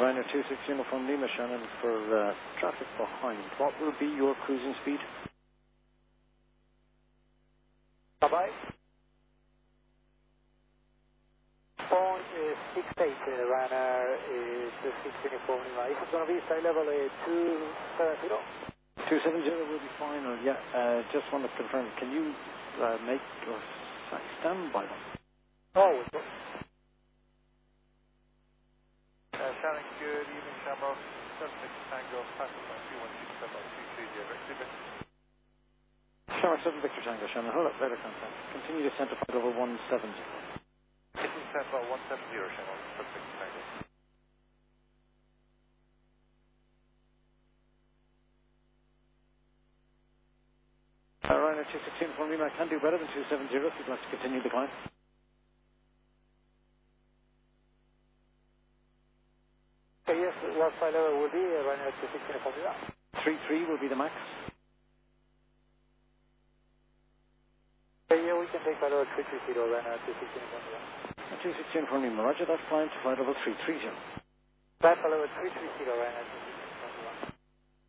Ryanair 260 from Lima, Shannon, for traffic behind. What will be your cruising speed? Bye-bye. 0.68, Ryanair is 260 from Lima. Is it going to be side level 270? 270 will be fine, or yeah, just want to confirm, can you make your standby one? Oh, Shannon, good evening, Shamrock. 76 Tango, passenger 2167 230 Shamrock 7 Victor Tango, Shannon, hold up, radar contact. Continue to center flight over 170. This is Central 170, Shamrock 76 Tango. Ryanair 216 from Lima, I can do better than 270 if you'd like to continue the climb. yes, what side level will be Ryanair 216 from Lima? 33 will be the max. Yeah, we can take side level 330, Ryanair 216 from Lima. 216 from Lima, roger that, climb to flight level 330. Flight level 330, Ryanair 216.